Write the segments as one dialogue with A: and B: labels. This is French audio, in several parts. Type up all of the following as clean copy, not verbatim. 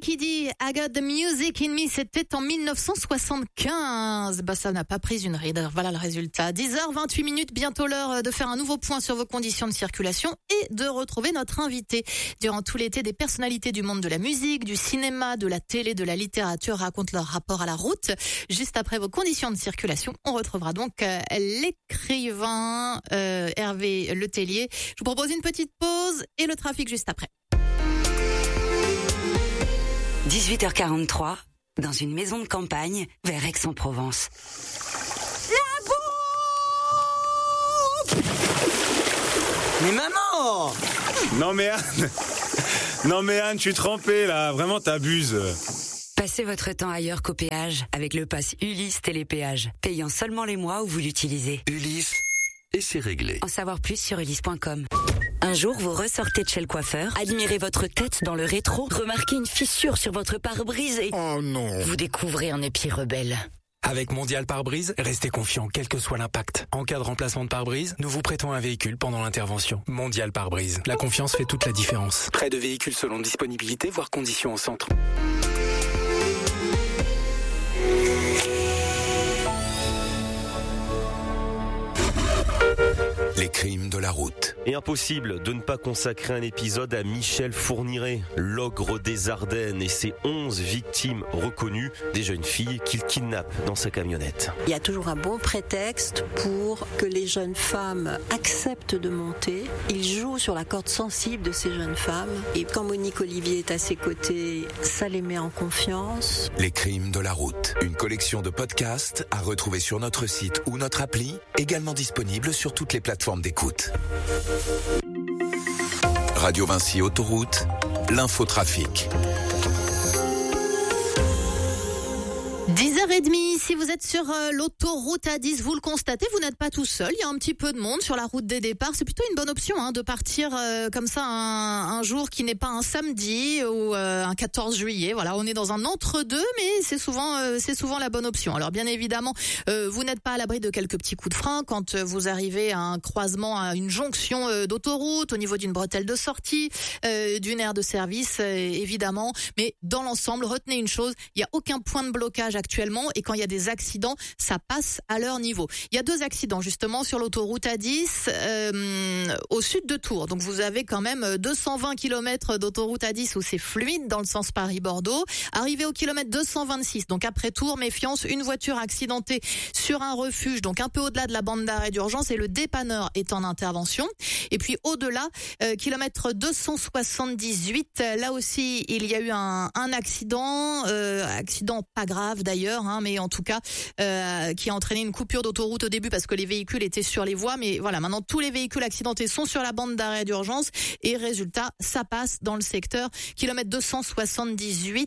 A: qui dit I got the music in me, c'était en 1975. Ça n'a pas pris une ride. Voilà le résultat. 10h28, bientôt l'heure de faire un nouveau point sur vos conditions de circulation et de retrouver notre invité. Durant tout l'été, des personnalités du monde de la musique, du cinéma, de la télé, de la littérature racontent leur rapport à la route. Juste après vos conditions de circulation, on retrouvera donc l'écrivain Hervé Letellier. Je vous propose une petite pause et le trafic juste après.
B: 18h43, dans une maison de campagne, vers Aix-en-Provence.
C: La bouffe!
D: Mais maman! Non mais Anne, je suis trempé là, vraiment t'abuses.
B: Passez votre temps ailleurs qu'au péage, avec le pass Ulysse Télépéage, payant seulement les mois où vous l'utilisez.
E: Ulysse, et c'est réglé.
B: En savoir plus sur ulysse.com. Un jour, vous ressortez de chez le coiffeur, admirez votre tête dans le rétro, remarquez une fissure sur votre pare-brise et...
E: Oh non!
B: Vous découvrez un épi rebelle.
F: Avec Mondial Pare-Brise, restez confiant quel que soit l'impact. En cas de remplacement de pare-brise, nous vous prêtons un véhicule pendant l'intervention. Mondial Pare-Brise, la confiance fait toute la différence. Prêt de véhicules selon disponibilité, voire conditions au centre.
E: Les crimes de la route.
G: Et impossible de ne pas consacrer un épisode à Michel Fourniret, l'ogre des Ardennes et ses 11 victimes reconnues, des jeunes filles qu'il kidnappe dans sa camionnette.
H: Il y a toujours un bon prétexte pour que les jeunes femmes acceptent de monter. Il joue sur la corde sensible de ces jeunes femmes. Et quand Monique Olivier est à ses côtés, ça les met en confiance.
E: Les crimes de la route. Une collection de podcasts à retrouver sur notre site ou notre appli, également disponible sur toutes les plateformes d'écoute. Radio Vinci Autoroute, l'infotrafic.
A: 10h30, si vous êtes sur l'autoroute A10, vous le constatez, vous n'êtes pas tout seul. Il y a un petit peu de monde sur la route des départs. C'est plutôt une bonne option de partir comme ça un jour qui n'est pas un samedi ou un 14 juillet. Voilà, on est dans un entre-deux, mais c'est souvent la bonne option. Alors bien évidemment, vous n'êtes pas à l'abri de quelques petits coups de frein quand vous arrivez à un croisement, à une jonction d'autoroute, au niveau d'une bretelle de sortie, d'une aire de service, évidemment. Mais dans l'ensemble, retenez une chose, il n'y a aucun point de blocage actuellement et quand il y a des accidents, ça passe à leur niveau. Il y a 2 accidents justement sur l'autoroute A10 au sud de Tours. Donc vous avez quand même 220 km d'autoroute A10 où c'est fluide dans le sens Paris-Bordeaux. Arrivé au kilomètre 226, donc après Tours, méfiance, une voiture accidentée sur un refuge, donc un peu au-delà de la bande d'arrêt d'urgence et le dépanneur est en intervention. Et puis au-delà, kilomètre 278, là aussi il y a eu un accident, accident pas grave d'ailleurs, mais en tout cas qui a entraîné une coupure d'autoroute au début parce que les véhicules étaient sur les voies, mais voilà, maintenant tous les véhicules accidentés sont sur la bande d'arrêt d'urgence et résultat, ça passe dans le secteur. Kilomètre 278,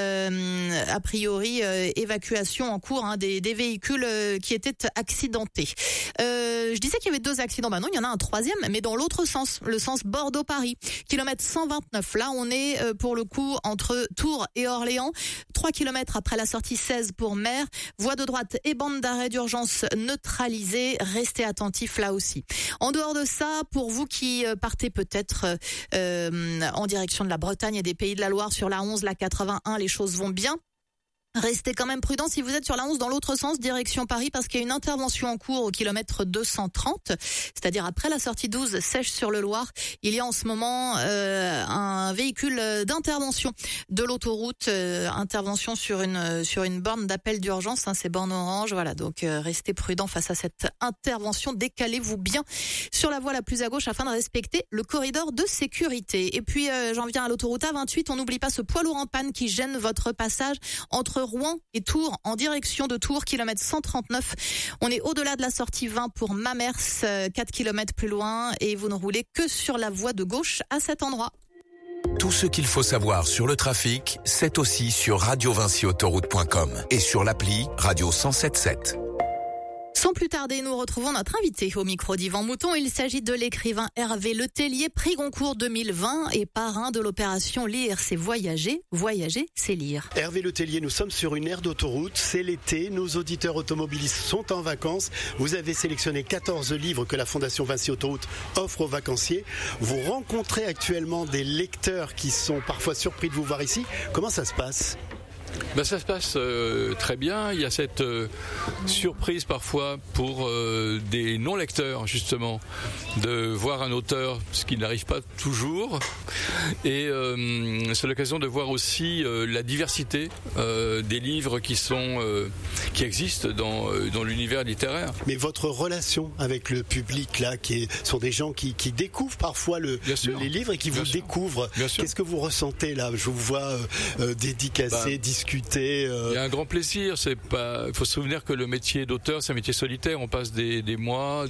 A: a priori évacuation en cours des véhicules qui étaient accidentés. Je disais qu'il y avait 2 accidents, non, il y en a un troisième, mais dans l'autre sens, le sens Bordeaux-Paris. Kilomètre 129, là on est pour le coup entre Tours et Orléans, 3 kilomètres après la sortie 16 pour Mer, voie de droite et bande d'arrêt d'urgence neutralisée, restez attentifs là aussi. En dehors de ça, pour vous qui partez peut-être en direction de la Bretagne et des Pays de la Loire sur la 11, la 81, les choses vont bien. Restez quand même prudents si vous êtes sur la 11 dans l'autre sens, direction Paris, parce qu'il y a une intervention en cours au kilomètre 230, c'est-à-dire après la sortie 12, Sèche sur le Loir. Il y a en ce moment un véhicule d'intervention de l'autoroute, intervention sur une borne d'appel d'urgence, c'est borne orange, voilà. Donc restez prudents face à cette intervention, décalez-vous bien sur la voie la plus à gauche afin de respecter le corridor de sécurité. Et puis j'en viens à l'autoroute A28, on n'oublie pas ce poids lourd en panne qui gêne votre passage entre Rouen et Tours en direction de Tours, kilomètre 139. On est au-delà de la sortie 20 pour Mamers, 4 kilomètres plus loin et vous ne roulez que sur la voie de gauche à cet endroit.
E: Tout ce qu'il faut savoir sur le trafic, c'est aussi sur radiovinciautoroute.com et sur l'appli Radio 107.7.
A: Sans plus tarder, nous retrouvons notre invité au micro d'Yvan Mouton. Il s'agit de l'écrivain Hervé Letellier, prix Goncourt 2020 et parrain de l'opération Lire, c'est voyager. Voyager, c'est lire.
I: Hervé Letellier, nous sommes sur une aire d'autoroute. C'est l'été. Nos auditeurs automobilistes sont en vacances. Vous avez sélectionné 14 livres que la Fondation Vinci Autoroute offre aux vacanciers. Vous rencontrez actuellement des lecteurs qui sont parfois surpris de vous voir ici. Comment ça se passe ?
J: Ça se passe très bien. Il y a cette surprise parfois pour des non-lecteurs, justement, de voir un auteur, ce qui n'arrive pas toujours. Et c'est l'occasion de voir aussi la diversité des livres qui existent dans l'univers littéraire.
I: Mais votre relation avec le public, là, sont des gens qui découvrent parfois les livres et qui vous découvrent. Qu'est-ce que vous ressentez là ? Je vous vois dédicacer, discuter.
J: Il y a un grand plaisir. Il faut se souvenir que le métier d'auteur, c'est un métier solitaire. On passe des mois,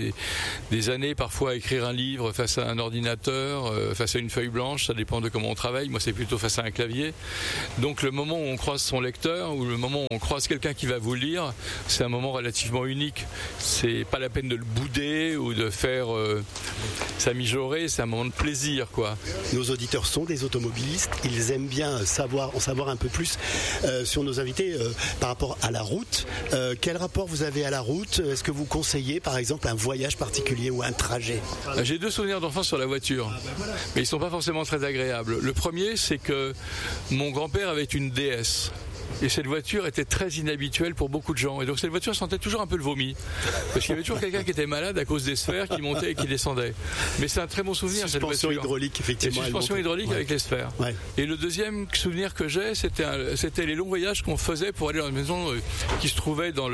J: des années parfois à écrire un livre face à un ordinateur, face à une feuille blanche. Ça dépend de comment on travaille. Moi, c'est plutôt face à un clavier. Donc, le moment où on croise son lecteur ou le moment où on croise quelqu'un qui va vous lire, c'est un moment relativement unique. C'est pas la peine de le bouder ou de faire s'amijorer. C'est un moment de plaisir, quoi.
I: Nos auditeurs sont des automobilistes. Ils aiment bien en savoir un peu plus sur nos invités par rapport à la route. Quel rapport vous avez à la route ? Est-ce que vous conseillez par exemple un voyage particulier ou un trajet ?
J: J'ai 2 souvenirs d'enfance sur la voiture, mais ils ne sont pas forcément très agréables. Le premier, c'est que mon grand-père avait une DS. Et cette voiture était très inhabituelle pour beaucoup de gens. Et donc cette voiture sentait toujours un peu le vomi. Parce qu'il y avait toujours quelqu'un qui était malade à cause des sphères qui montaient et qui descendaient. Mais c'est un très bon souvenir, cette voiture.
I: Suspension hydraulique, effectivement.
J: Suspension hydraulique avec les sphères. Ouais. Et le deuxième souvenir que j'ai, c'était les longs voyages qu'on faisait pour aller dans une maison qui se trouvait dans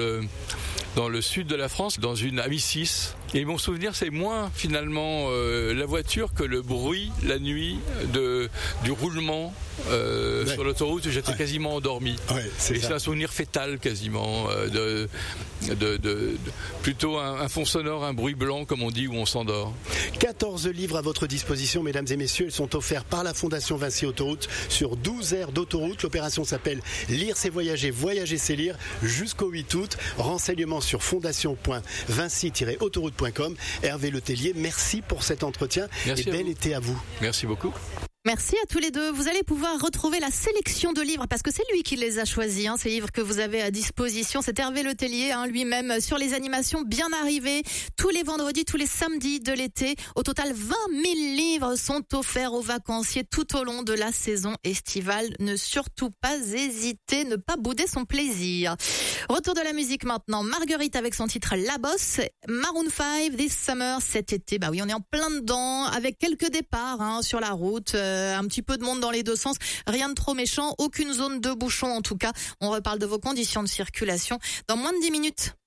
J: le sud de la France, dans une Amicis. Et mon souvenir, c'est moins finalement la voiture que le bruit la nuit du roulement sur l'autoroute où j'étais quasiment endormi. Et c'est un souvenir fétal quasiment, plutôt un fond sonore, un bruit blanc comme on dit, où on s'endort.
I: 14 livres à votre disposition, mesdames et messieurs. Ils sont offerts par la Fondation Vinci Autoroute sur 12 aires d'autoroute. L'opération s'appelle Lire c'est voyager, voyager c'est lire, jusqu'au 8 août. Renseignements sur fondation.vinci-autoroute.com. Hervé Letellier, merci pour cet entretien.
J: Merci et bel
I: été à vous.
J: Merci beaucoup.
A: Merci à tous les deux. Vous allez pouvoir retrouver la sélection de livres parce que c'est lui qui les a choisis, ces livres que vous avez à disposition. C'est Hervé Letellier, lui-même, sur les animations bien arrivées tous les vendredis, tous les samedis de l'été. Au total, 20 000 livres sont offerts aux vacanciers tout au long de la saison estivale. Ne surtout pas hésiter, ne pas bouder son plaisir. Retour de la musique maintenant. Marguerite avec son titre La Bosse. Maroon 5, This Summer, cet été. Oui, on est en plein dedans avec quelques départs sur la route. Un petit peu de monde dans les deux sens, rien de trop méchant, aucune zone de bouchon en tout cas. On reparle de vos conditions de circulation dans moins de 10 minutes.